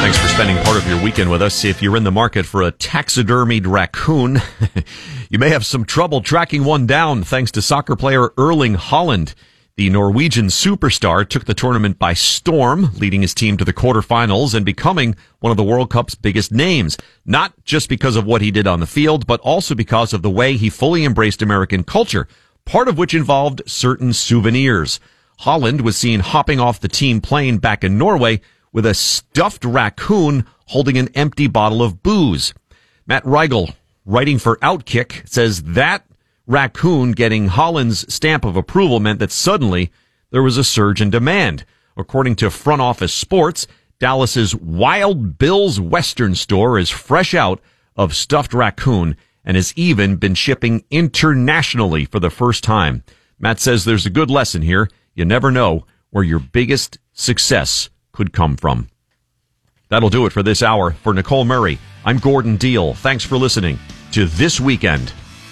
Thanks for spending part of your weekend with us. If you're in the market for a taxidermied raccoon, you may have some trouble tracking one down thanks to soccer player Erling Haaland. The Norwegian superstar took the tournament by storm, leading his team to the quarterfinals and becoming one of the World Cup's biggest names. Not just because of what he did on the field, but also because of the way he fully embraced American culture, part of which involved certain souvenirs. Haaland was seen hopping off the team plane back in Norway with a stuffed raccoon holding an empty bottle of booze. Matt Reigel, writing for Outkick, says that raccoon getting Haaland's stamp of approval meant that suddenly there was a surge in demand. According to Front Office Sports, Dallas's Wild Bill's Western store is fresh out of stuffed raccoon and has even been shipping internationally for the first time. Matt says there's a good lesson here. You never know where your biggest success could come from. That'll do it for this hour. For Nicole Murray, I'm Gordon Deal. Thanks for listening to This Weekend.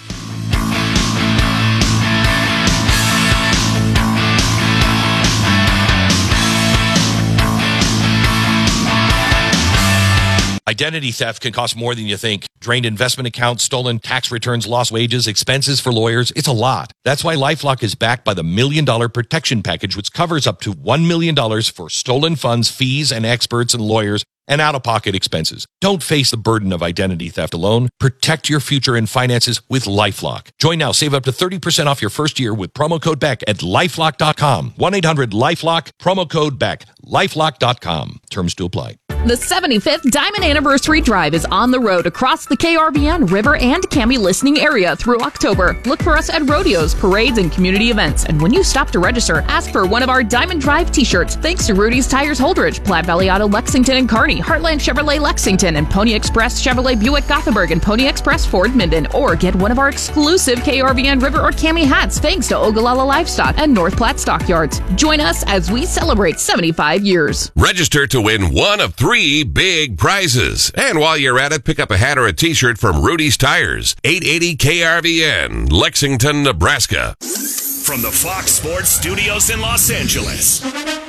Identity theft can cost more than you think. Drained investment accounts, stolen tax returns, lost wages, expenses for lawyers. It's a lot. That's why LifeLock is backed by the $1 Million Protection Package, which covers up to $1 million for stolen funds, fees, and experts and lawyers, and out-of-pocket expenses. Don't face the burden of identity theft alone. Protect your future and finances with LifeLock. Join now. Save up to 30% off your first year with promo code BECK at LifeLock.com. 1-800-LifeLock, promo code BECK. LifeLock.com. Terms to apply. The 75th Diamond Anniversary Drive is on the road across the KRVN, River, and Cami listening area through October. Look for us at rodeos, parades, and community events. And when you stop to register, ask for one of our Diamond Drive t-shirts. Thanks to Rudy's Tires Holdridge, Platte Valley Auto Lexington and Kearney, Heartland Chevrolet Lexington, and Pony Express Chevrolet Buick Gothenburg, and Pony Express Ford Minden. Or get one of our exclusive KRVN River or Cami hats thanks to Ogallala Livestock and North Platte Stockyards. Join us as we celebrate 75 years. Register to win one of 3 big prizes. And while you're at it, pick up a hat or a t-shirt from Rudy's Tires, 880 KRVN, Lexington, Nebraska. From the Fox Sports Studios in Los Angeles,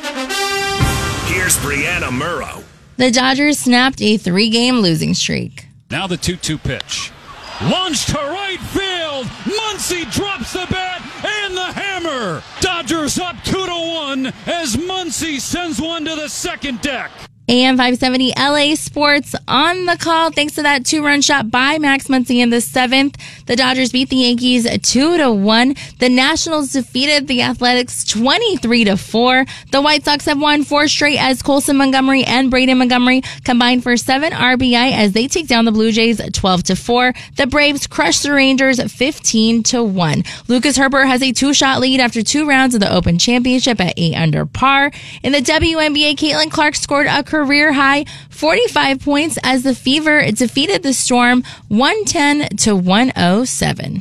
here's Brianna Murrow. The Dodgers snapped a 3-game losing streak. Now the 2-2 pitch. Launched to right field. Muncy drops the bat and the hammer. Dodgers up 2-1 as Muncy sends one to the second deck. AM 570 LA Sports on the call thanks to that 2-run shot by Max Muncy in the 7th. The Dodgers beat the Yankees 2-1. The Nationals defeated the Athletics 23-4. The White Sox have won 4 straight as Colson Montgomery and Braden Montgomery combined for 7 RBI as they take down the Blue Jays 12-4. The Braves crush the Rangers 15-1. Lucas Herbert has a 2-shot lead after 2 rounds of the Open Championship at 8 under par. In the WNBA, Caitlin Clark scored a career high 45 points as the Fever defeated the Storm 110-107.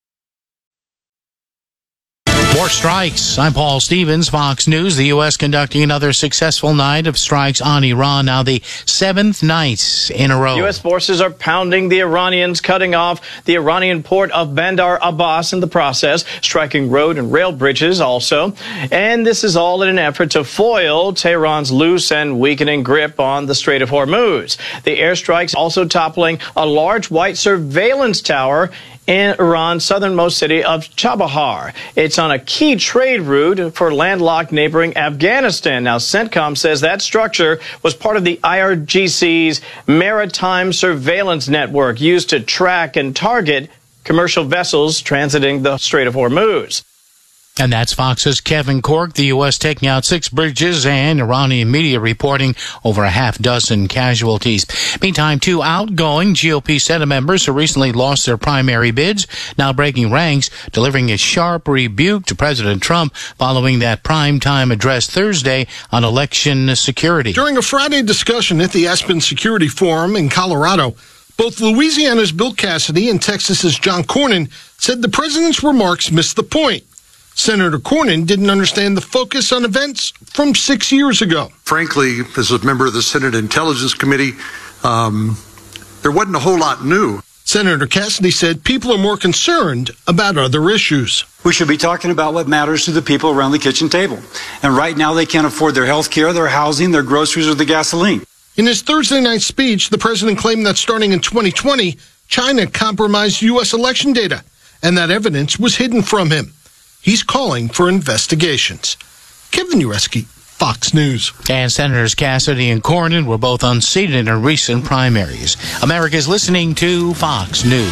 More strikes. I'm Paul Stevens, Fox News. The U.S. conducting another successful night of strikes on Iran, now the 7th night in a row. U.S. forces are pounding the Iranians, cutting off the Iranian port of Bandar Abbas in the process, striking road and rail bridges also. And this is all in an effort to foil Tehran's loose and weakening grip on the Strait of Hormuz. The airstrikes also toppling a large white surveillance tower in Iran's southernmost city of Chabahar. It's on a key trade route for landlocked neighboring Afghanistan. Now, CENTCOM says that structure was part of the IRGC's maritime surveillance network used to track and target commercial vessels transiting the Strait of Hormuz. And that's Fox's Kevin Cork. The U.S. taking out 6 bridges and Iranian media reporting over a half dozen casualties. Meantime, 2 outgoing GOP Senate members who recently lost their primary bids now breaking ranks, delivering a sharp rebuke to President Trump following that primetime address Thursday on election security. During a Friday discussion at the Aspen Security Forum in Colorado, both Louisiana's Bill Cassidy and Texas's John Cornyn said the president's remarks missed the point. Senator Cornyn didn't understand the focus on events from 6 years ago. Frankly, as a member of the Senate Intelligence Committee, there wasn't a whole lot new. Senator Cassidy said people are more concerned about other issues. We should be talking about what matters to the people around the kitchen table. And right now they can't afford their health care, their housing, their groceries, or the gasoline. In his Thursday night speech, the president claimed that starting in 2020, China compromised U.S. election data, and that evidence was hidden from him. He's calling for investigations. Kevin Ureski, Fox News. And Senators Cassidy and Cornyn were both unseated in recent primaries. America's listening to Fox News.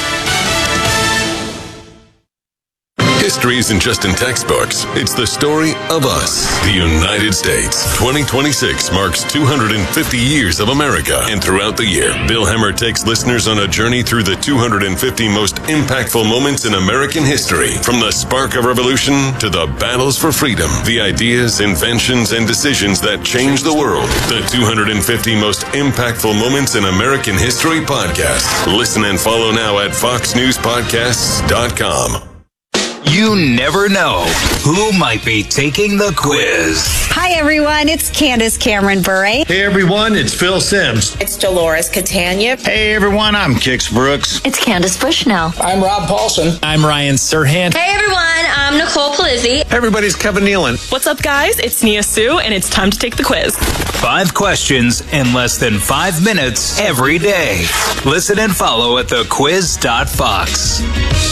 History isn't just in textbooks. It's the story of us, the United States. 2026 marks 250 years of America. And throughout the year, Bill Hemmer takes listeners on a journey through the 250 most impactful moments in American history. From the spark of revolution to the battles for freedom, the ideas, inventions, and decisions that changed the world. The 250 most impactful moments in American history podcast. Listen and follow now at foxnewspodcasts.com. You never know who might be taking the quiz. Hi, everyone. It's Candace Cameron Bure. Hey, everyone. It's Phil Sims. It's Dolores Catania. Hey, everyone. I'm Kix Brooks. It's Candace Bushnell. I'm Rob Paulson. I'm Ryan Serhant. Hey, everyone. I'm Nicole Palizzi. Hey, everybody. It's Kevin Nealon. What's up, guys? It's Nia Sue, and it's time to take the quiz. 5 questions in less than 5 minutes every day. Listen and follow at thequiz.fox.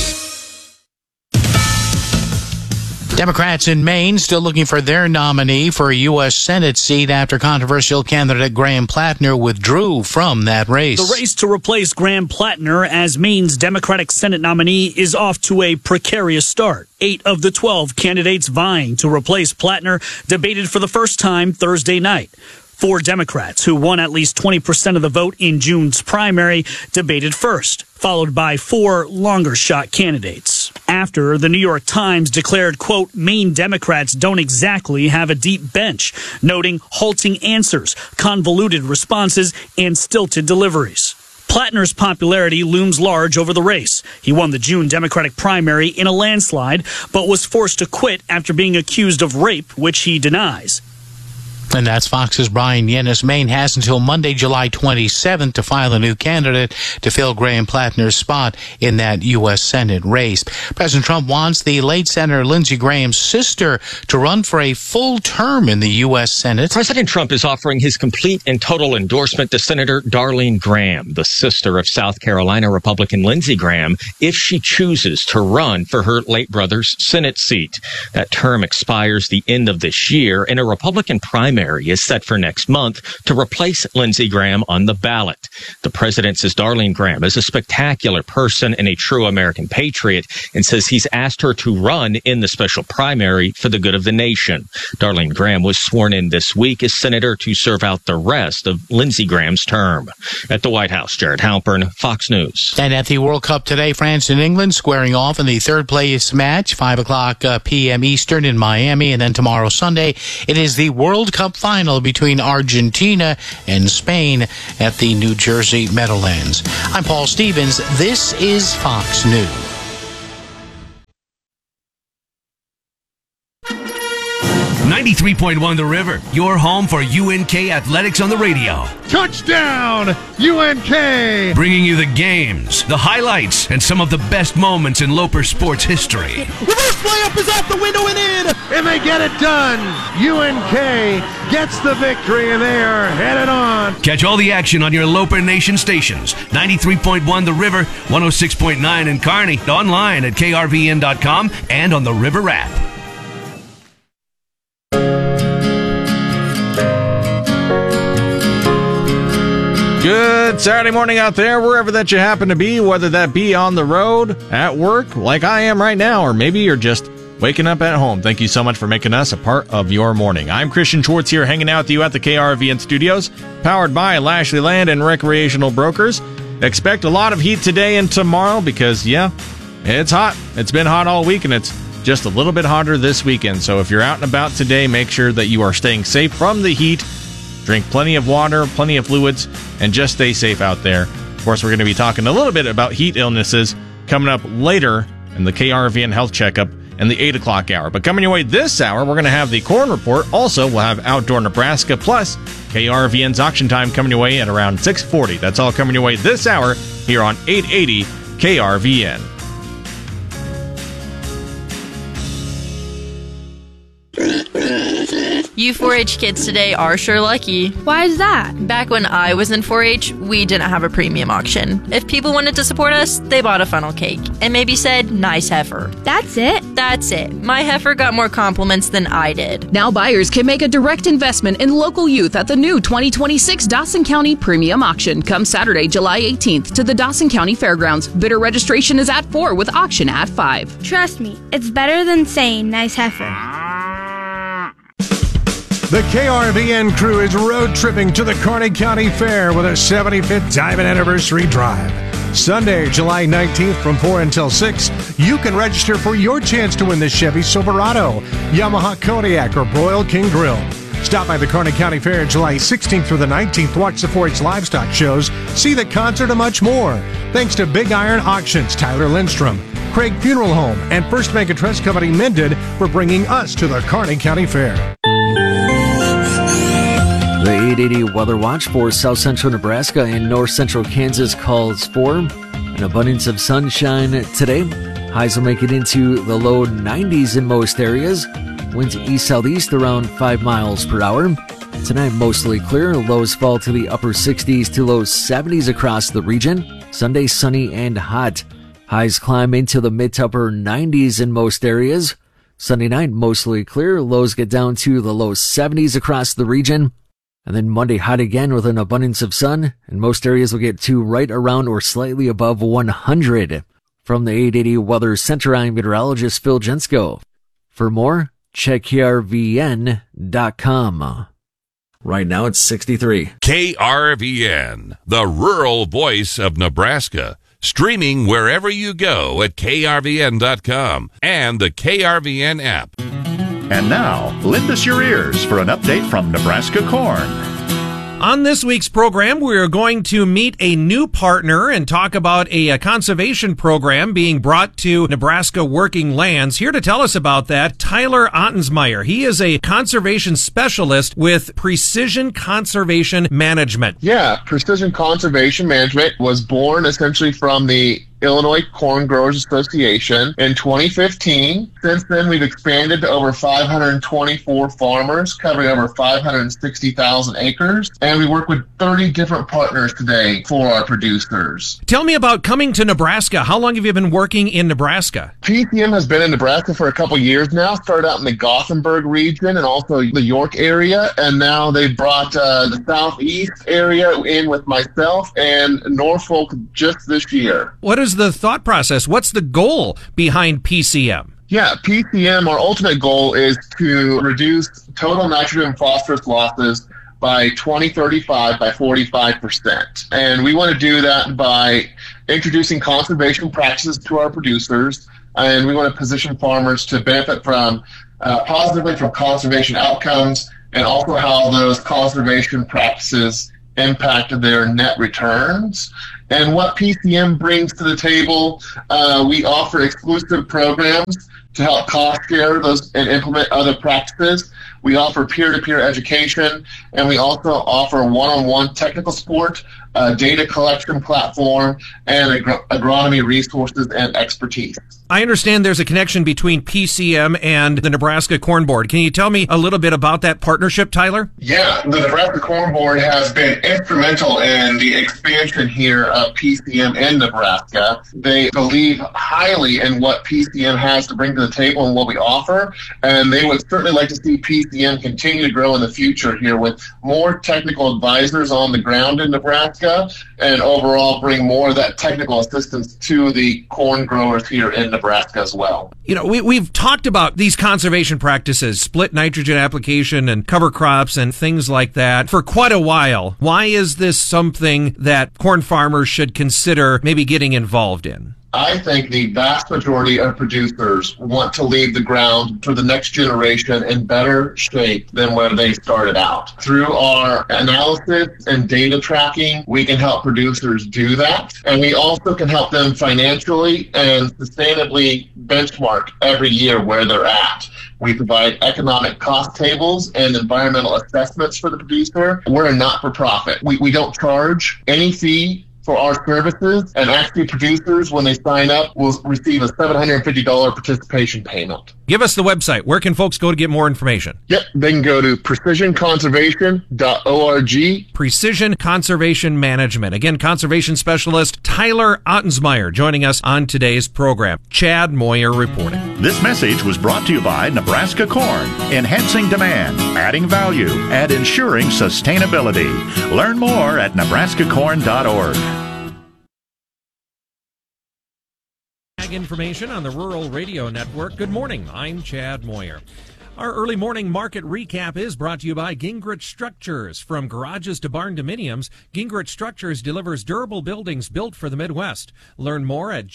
Democrats in Maine still looking for their nominee for a U.S. Senate seat after controversial candidate Graham Plattner withdrew from that race. The race to replace Graham Plattner as Maine's Democratic Senate nominee is off to a precarious start. 8 of the 12 candidates vying to replace Plattner debated for the first time Thursday night. 4 Democrats, who won at least 20% of the vote in June's primary, debated first, followed by 4 longer-shot candidates. After, the New York Times declared, quote, Maine Democrats don't exactly have a deep bench, noting halting answers, convoluted responses, and stilted deliveries. Plattner's popularity looms large over the race. He won the June Democratic primary in a landslide, but was forced to quit after being accused of rape, which he denies. And that's Fox's Brian Yennis. Maine has until Monday, July 27th to file a new candidate to fill Graham Plattner's spot in that U.S. Senate race. President Trump wants the late Senator Lindsey Graham's sister to run for a full term in the U.S. Senate. President Trump is offering his complete and total endorsement to Senator Darlene Graham, the sister of South Carolina Republican Lindsey Graham, if she chooses to run for her late brother's Senate seat. That term expires the end of this year, and a Republican primary is set for next month to replace Lindsey Graham on the ballot. The president says Darlene Graham is a spectacular person and a true American patriot, and says he's asked her to run in the special primary for the good of the nation. Darlene Graham was sworn in this week as senator to serve out the rest of Lindsey Graham's term. At the White House, Jared Halpern, Fox News. And at the World Cup today, France and England squaring off in the third place match, 5 o'clock p.m. Eastern in Miami. And then tomorrow, Sunday, it is the World Cup final between Argentina and Spain at the New Jersey Meadowlands. I'm Paul Stevens. This is Fox News. 93.1 The River, your home for UNK athletics on the radio. Touchdown, UNK! Bringing you the games, the highlights, and some of the best moments in Loper sports history. Reverse layup is out the window and in, and they get it done. UNK gets the victory, and they are headed on. Catch all the action on your Loper Nation stations. 93.1 The River, 106.9 in Kearney, online at krvn.com and on the River app. Good Saturday morning out there, wherever that you happen to be, whether that be on the road, at work, like I am right now, or maybe you're just waking up at home. Thank you so much for making us a part of your morning. I'm Christian Schwartz here, hanging out with you at the KRVN studios, powered by Lashley Land and Recreational Brokers. Expect a lot of heat today and tomorrow because, yeah, it's hot. It's been hot all week, and it's just a little bit hotter this weekend. So if you're out and about today, make sure that you are staying safe from the heat. Drink plenty of water, plenty of fluids, and just stay safe out there. Of course, we're going to be talking a little bit about heat illnesses coming up later in the KRVN Health Checkup in the 8 o'clock hour. But coming your way this hour, we're going to have the Corn Report. Also, we'll have Outdoor Nebraska, plus KRVN's Auction Time coming your way at around 6:40. That's all coming your way this hour here on 880 KRVN. You 4-H kids today are sure lucky. Why is that? Back when I was in 4-H, we didn't have a premium auction. If people wanted to support us, they bought a funnel cake and maybe said, nice heifer. That's it? That's it. My heifer got more compliments than I did. Now buyers can make a direct investment in local youth at the new 2026 Dawson County Premium Auction. Come Saturday, July 18th to the Dawson County Fairgrounds. Bidder registration is at 4 with auction at 5. Trust me, it's better than saying nice heifer. The KRVN crew is road tripping to the Kearney County Fair with a 75th Diamond Anniversary Drive. Sunday, July 19th from 4 until 6, you can register for your chance to win the Chevy Silverado, Yamaha Kodiak, or Broil King Grill. Stop by the Kearney County Fair July 16th through the 19th. Watch the 4-H livestock shows, see the concert, and much more. Thanks to Big Iron Auctions, Tyler Lindstrom, Craig Funeral Home, and First Bank and Trust Company Mendon for bringing us to the Kearney County Fair. The 880 Weather Watch for south central Nebraska and north central Kansas calls for an abundance of sunshine today. Highs will make it into the low 90s in most areas. Winds east-southeast around 5 miles per hour. Tonight, mostly clear. Lows fall to the upper 60s to low 70s across the region. Sunday, sunny and hot. Highs climb into the mid to upper 90s in most areas. Sunday night, mostly clear. Lows get down to the low 70s across the region. And then Monday, hot again with an abundance of sun, and most areas will get to right around or slightly above 100. From the 880 Weather Center, I'm meteorologist Phil Jensko. For more, check KRVN.com. Right now, it's 63. KRVN, the rural voice of Nebraska. Streaming wherever you go at KRVN.com and the KRVN app. And now, lend us your ears for an update from Nebraska Corn. On this week's program, we're going to meet a new partner and talk about a conservation program being brought to Nebraska working lands. Here to tell us about that, Tyler Ottensmeyer. He is a conservation specialist with Precision Conservation Management. Yeah, Precision Conservation Management was born essentially from the Illinois Corn Growers Association in 2015. Since then, we've expanded to over 524 farmers, covering over 560,000 acres, and we work with 30 different partners today for our producers. Tell me about coming to Nebraska. How long have you been working in Nebraska? PCM has been in Nebraska for a couple years now. Started out in the Gothenburg region and also the York area, and now they've brought the southeast area in with myself and Norfolk just this year. What is the thought process? What's the goal behind PCM? Yeah, PCM, our ultimate goal is to reduce total nitrogen and phosphorus losses by 2035 by 45%. And we want to do that by introducing conservation practices to our producers, and we want to position farmers to benefit from positively from conservation outcomes and also how those conservation practices impact their net returns. And what PCM brings to the table, we offer exclusive programs to help cost share those and implement other practices. We offer peer-to-peer education, and we also offer one-on-one technical support, data collection platform, and agronomy resources and expertise. I understand there's a connection between PCM and the Nebraska Corn Board. Can you tell me a little bit about that partnership, Tyler? Yeah, the Nebraska Corn Board has been instrumental in the expansion here of PCM in Nebraska. They believe highly in what PCM has to bring to the table and what we offer, and they would certainly like to see PCM continue to grow in the future here with more technical advisors on the ground in Nebraska and overall bring more of that technical assistance to the corn growers here in Nebraska as well. You know, we've talked about these conservation practices, split nitrogen application and cover crops and things like that for quite a while. Why is this something that corn farmers should consider maybe getting involved in? I think the vast majority of producers want to leave the ground for the next generation in better shape than where they started out. Through our analysis and data tracking, we can help producers do that. And we also can help them financially and sustainably benchmark every year where they're at. We provide economic cost tables and environmental assessments for the producer. We're a not-for-profit. We don't charge any fee for our services, and actually producers, when they sign up, will receive a $750 participation payment. Give us the website. Where can folks go to get more information? Yep, they can go to precisionconservation.org. Precision Conservation Management. Again, conservation specialist Tyler Ottensmeyer joining us on today's program. Chad Moyer reporting. This message was brought to you by Nebraska Corn, enhancing demand, adding value, and ensuring sustainability. Learn more at nebraskacorn.org. Information on the Rural Radio Network. Good morning. I'm Chad Moyer. Our early morning market recap is brought to you by Gingrich Structures. From garages to barn dominiums, Gingrich Structures delivers durable buildings built for the Midwest. Learn more at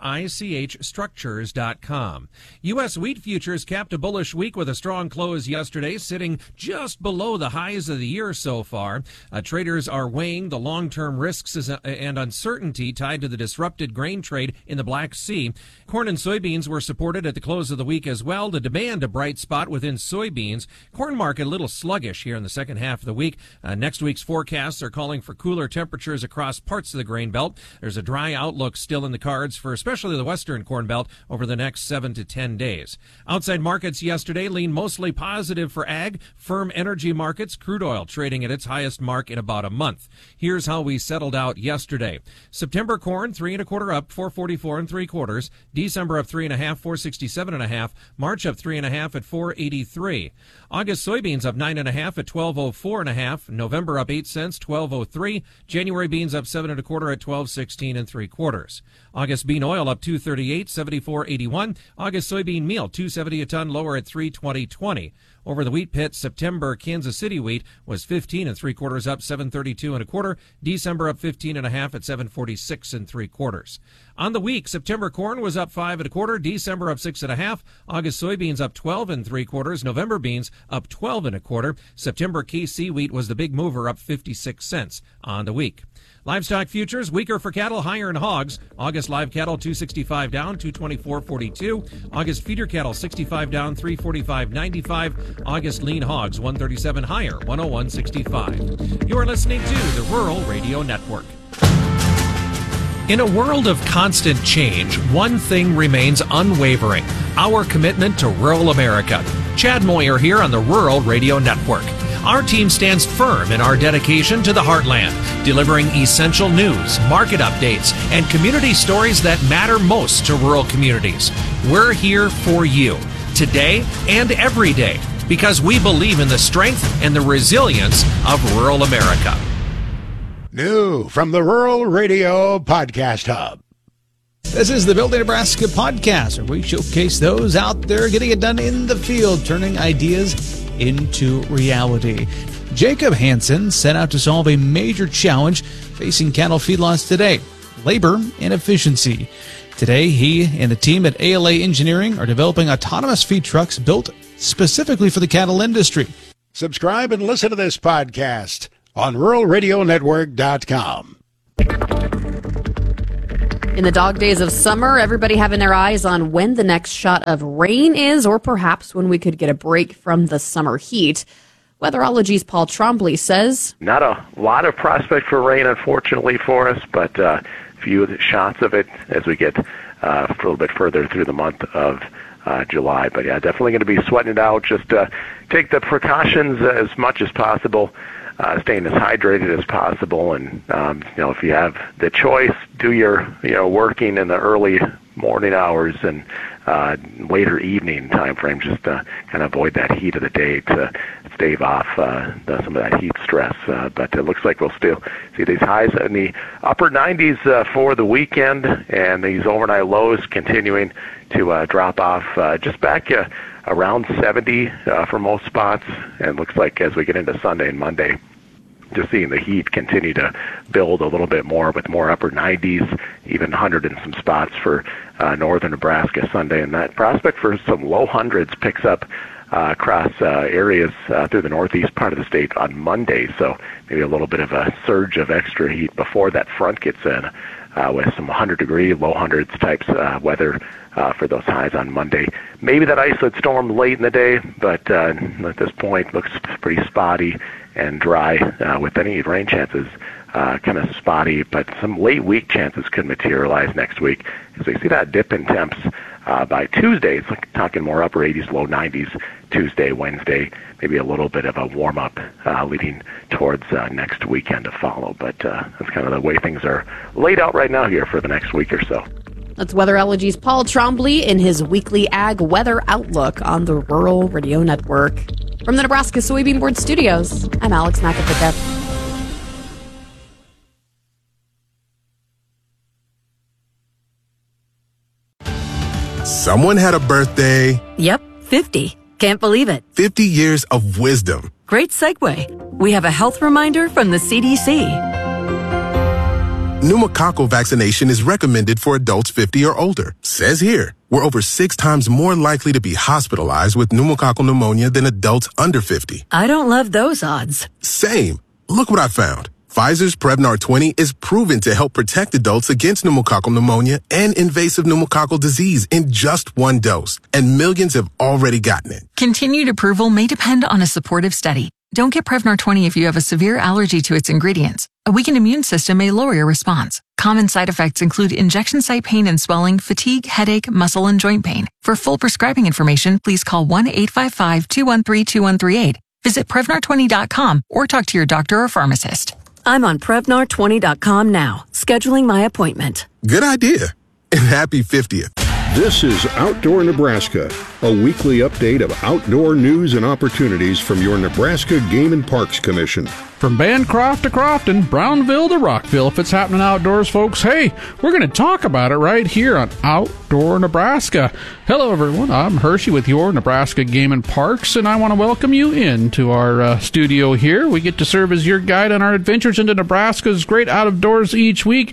gingerichstructures.com. U.S. wheat futures capped a bullish week with a strong close yesterday, sitting just below the highs of the year so far. Traders are weighing the long-term risks and uncertainty tied to the disrupted grain trade in the Black Sea. Corn and soybeans were supported at the close of the week as well. The demand a bright spot within soybeans. Corn market a little sluggish here in the second half of the week. Next week's forecasts are calling for cooler temperatures across parts of the grain belt. There's a dry outlook still in the cards for especially the western corn belt over the next 7 to 10 days. Outside markets yesterday lean mostly positive for ag. Firm energy markets, crude oil trading at its highest mark in about a month. Here's how we settled out yesterday. September corn 3 1/4 up, 444 3/4. December up 3 1/2, 467 1/2. March up 3 1/2 at 483. August soybeans up 9 1/2 at 1204 1/2. November up 8 cents, 1203. January beans up 7 1/4 at 1216 3/4. August bean oil up 238, 74.81. August soybean meal 270 a ton, lower at 320.20. Over the wheat pit, September Kansas City wheat was 15 3/4 up, 732 1/4. December up 15 1/2 at 746 3/4. On the week, September corn was up 5 1/4. December up 6 1/2. August soybeans up 12 3/4. November beans up 12 1/4. September KC wheat was the big mover, up 56 cents on the week. Livestock futures weaker for cattle, higher in hogs. August live cattle 265 down, 224.42. August feeder cattle 65 down, 345.95. August lean hogs 137 higher, 101.65. You are listening to the Rural Radio Network. In a world of constant change, one thing remains unwavering: our commitment to rural America. Chad Moyer here on the Rural Radio Network. Our team stands firm in our dedication to the heartland, delivering essential news, market updates, and community stories that matter most to rural communities. We're here for you, today and every day, because we believe in the strength and the resilience of rural America. New from the Rural Radio Podcast Hub. This is the Building Nebraska podcast, where we showcase those out there getting it done in the field, turning ideas into reality. Jacob Hansen set out to solve a major challenge facing cattle feedlots today: labor and efficiency. Today, he and the team at ALA Engineering are developing autonomous feed trucks built specifically for the cattle industry. Subscribe and listen to this podcast on ruralradionetwork.com. In the dog days of summer, everybody having their eyes on when the next shot of rain is, or perhaps when we could get a break from the summer heat. Weatherology's Paul Trombley says, not a lot of prospect for rain, unfortunately, for us, but a few shots of it as we get a little bit further through the month of July. But yeah, definitely going to be sweating it out. Just take the precautions as much as possible. Staying as hydrated as possible, and if you have the choice, do your working in the early morning hours and later evening time frame. Just kind of avoid that heat of the day to stave off some of that heat stress. But it looks like we'll still see these highs in the upper 90s for the weekend, and these overnight lows continuing to drop off just back around 70 for most spots. And it looks like as we get into Sunday and Monday, just seeing the heat continue to build a little bit more with more upper 90s, even 100 in some spots for northern Nebraska Sunday. And that prospect for some low hundreds picks up across areas through the northeast part of the state on Monday. So maybe a little bit of a surge of extra heat before that front gets in with some 100-degree, low hundreds types weather for those highs on Monday. Maybe that isolate storm late in the day, but at this point looks pretty spotty and dry with any rain chances kind of spotty, but some late week chances could materialize next week as we see that dip in temps by Tuesday, it's talking more upper 80s, low 90s Tuesday, Wednesday, maybe a little bit of a warm-up leading towards next weekend to follow. But that's kind of the way things are laid out right now here for the next week or so. That's Weatherology's Paul Trombley in his weekly ag weather outlook on the Rural Radio Network. From the Nebraska Soybean Board Studios, I'm Alex Macapica. Someone had a birthday. Yep, 50. Can't believe it. 50 years of wisdom. Great segue. We have a health reminder from the CDC. Pneumococcal vaccination is recommended for adults 50 or older. Says here, we're over 6 times more likely to be hospitalized with pneumococcal pneumonia than adults under 50. I don't love those odds. Same. Look what I found. Pfizer's Prevnar 20 is proven to help protect adults against pneumococcal pneumonia and invasive pneumococcal disease in just 1 dose. And millions have already gotten it. Continued approval may depend on a supportive study. Don't get Prevnar 20 if you have a severe allergy to its ingredients. A weakened immune system may lower your response. Common side effects include injection site pain and swelling, fatigue, headache, muscle, and joint pain. For full prescribing information, please call 1-855-213-2138. Visit Prevnar20.com or talk to your doctor or pharmacist. I'm on Prevnar20.com now, scheduling my appointment. Good idea. And happy 50th. This is Outdoor Nebraska, a weekly update of outdoor news and opportunities from your Nebraska Game and Parks Commission. From Bancroft to Crofton, Brownville to Rockville, if it's happening outdoors, folks, hey, we're going to talk about it right here on Outdoor Nebraska. Hello, everyone. I'm Hershey with your Nebraska Game and Parks, and I want to welcome you into our studio here. We get to serve as your guide on our adventures into Nebraska's great outdoors each week.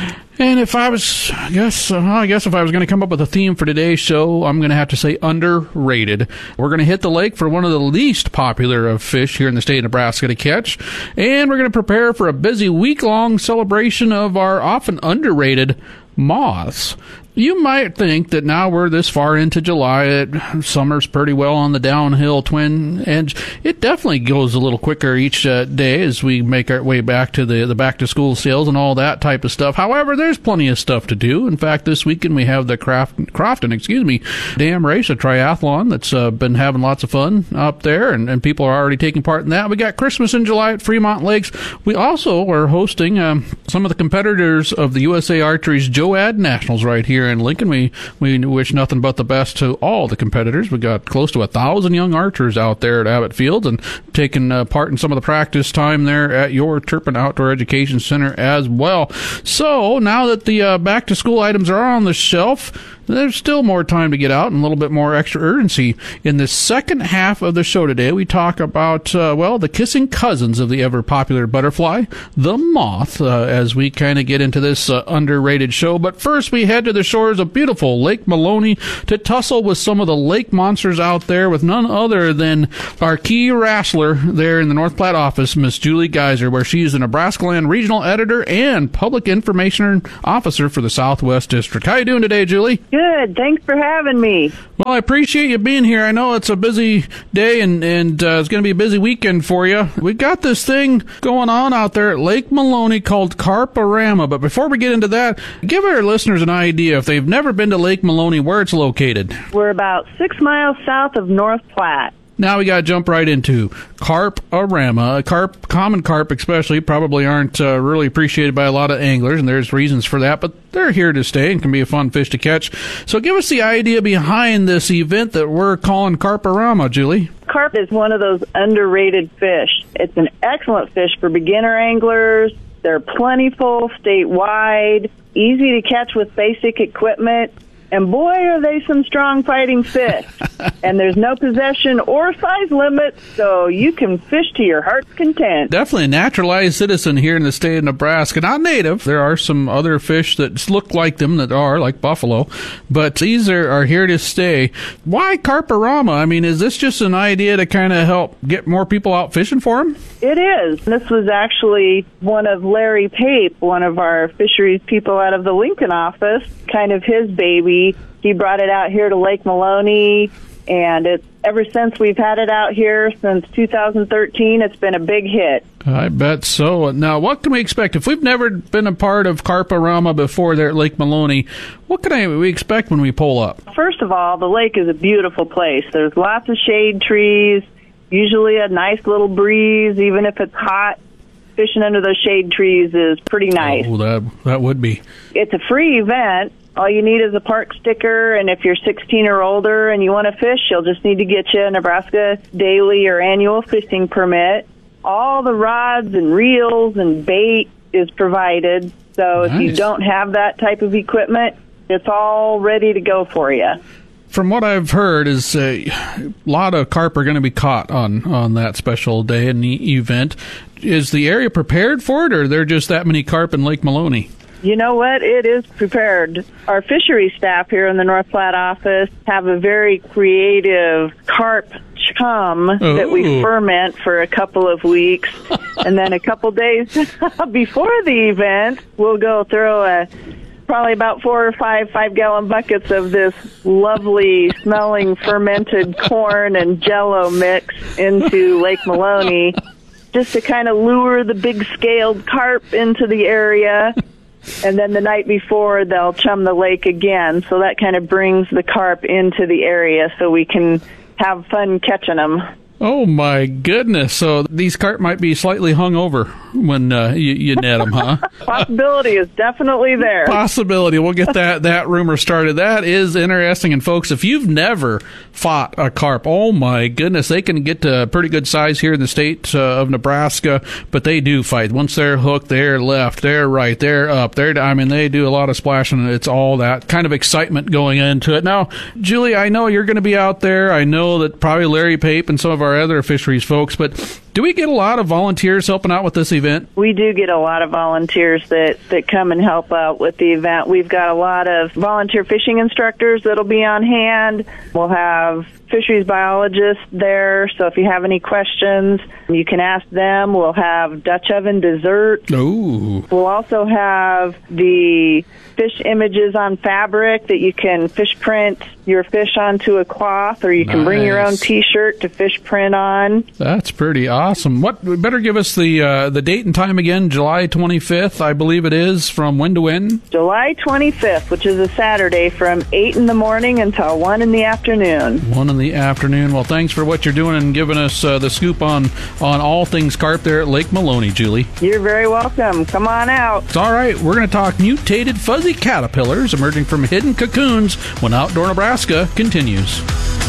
And if I was, I guess if I was going to come up with a theme for today's show, I'm going to have to say underrated. We're going to hit the lake for one of the least popular of fish here in the state of Nebraska to catch. And we're going to prepare for a busy week-long celebration of our often underrated moths. You might think that now we're this far into July, that summer's pretty well on the downhill twin, and it definitely goes a little quicker each day as we make our way back to the back-to-school sales and all that type of stuff. However, there's plenty of stuff to do. In fact, this weekend we have the Crofton Dam Race, a triathlon that's been having lots of fun up there, and people are already taking part in that. We got Christmas in July at Fremont Lakes. We also are hosting some of the competitors of the USA Archery's JOAD Nationals right here in Lincoln. We wish nothing but the best to all the competitors. We got close to 1,000 young archers out there at Abbott Fields and taking part in some of the practice time there at your Turpin Outdoor Education Center as well. So now that the back-to-school items are on the shelf, there's still more time to get out and a little bit more extra urgency. In the second half of the show today, we talk about, the kissing cousins of the ever-popular butterfly, the moth, as we kind of get into this underrated show. But first, we head to the shores of beautiful Lake Maloney to tussle with some of the lake monsters out there with none other than our key wrestler there in the North Platte office, Miss Julie Geiser, where she is the Nebraska Land Regional Editor and Public Information Officer for the Southwest District. How you doing today, Julie? Good. Thanks for having me. Well, I appreciate you being here. I know it's a busy day and it's going to be a busy weekend for you. We got this thing going on out there at Lake Maloney called Carp-A-Rama. But before we get into that, give our listeners an idea, if they've never been to Lake Maloney, where it's located. We're about 6 miles south of North Platte. Now we got to jump right into Carp-A-Rama. Common carp especially, probably aren't really appreciated by a lot of anglers, and there's reasons for that, but they're here to stay and can be a fun fish to catch. So give us the idea behind this event that we're calling Carp-A-Rama, Julie. Carp is one of those underrated fish. It's an excellent fish for beginner anglers. They're plentiful statewide, easy to catch with basic equipment. And boy, are they some strong fighting fish. And there's no possession or size limit, so you can fish to your heart's content. Definitely a naturalized citizen here in the state of Nebraska. Not native. There are some other fish that look like them that are, like buffalo. But these are here to stay. Why Carp-A-Rama? I mean, is this just an idea to kind of help get more people out fishing for them? It is. This was actually one of Larry Pape, one of our fisheries people out of the Lincoln office, kind of his baby. He brought it out here to Lake Maloney, And ever since we've had it out here since 2013, it's been a big hit. I bet so. Now, what can we expect? If we've never been a part of Carp-A-Rama before there at Lake Maloney, what can we expect when we pull up? First of all, the lake is a beautiful place. There's lots of shade trees, usually a nice little breeze, even if it's hot. Fishing under those shade trees is pretty nice. Oh, that would be. It's a free event. All you need is a park sticker, and if you're 16 or older and you want to fish, you'll just need to get you a Nebraska daily or annual fishing permit. All the rods and reels and bait is provided, so if you don't have that type of equipment, it's all ready to go for you. From what I've heard, is a lot of carp are going to be caught on that special day and event. Is the area prepared for it, or are there just that many carp in Lake Maloney? You know what? It is prepared. Our fishery staff here in the North Platte office have a very creative carp chum that we ferment for a couple of weeks. And then a couple days before the event, we'll go throw probably about 4 or 5-gallon buckets of this lovely smelling fermented corn and Jell-O mix into Lake Maloney just to kind of lure the big scaled carp into the area. And then the night before, they'll chum the lake again. So that kind of brings the carp into the area so we can have fun catching them. Oh, my goodness. So these carp might be slightly hungover when you net them, huh? Possibility is definitely there. Possibility. We'll get that rumor started. That is interesting. And, folks, if you've never fought a carp, oh, my goodness, they can get to a pretty good size here in the state of Nebraska, but they do fight. Once they're hooked, they're left, they're right, they're up. They do a lot of splashing, and it's all that kind of excitement going into it. Now, Julie, I know you're going to be out there. I know that probably Larry Pape and some of our other fisheries folks, but do we get a lot of volunteers helping out with this event? We do get a lot of volunteers that come and help out with the event. We've got a lot of volunteer fishing instructors that'll be on hand. We'll have fisheries biologists there, so if you have any questions, you can ask them. We'll have Dutch oven dessert. Ooh. We'll also have the fish images on fabric that you can fish print your fish onto a cloth, or you can bring your own T-shirt to fish print on. That's pretty awesome. Better give us the date and time again. July 25th, I believe it is. From when to when? July 25th, which is a Saturday, from 8 in the morning until 1 in the afternoon. 1 in the afternoon. Well, thanks for what you're doing and giving us the scoop on all things carp there at Lake Maloney, Julie. You're very welcome. Come on out. It's all right. We're going to talk mutated fuzzy caterpillars emerging from hidden cocoons when Outdoor Nebraska continues.